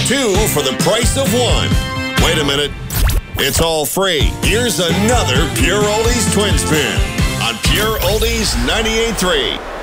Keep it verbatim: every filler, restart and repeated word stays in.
two for the price of one. Wait a minute. It's all free. Here's another Pure Oldies Twin Spin on Pure Oldies ninety-eight point three.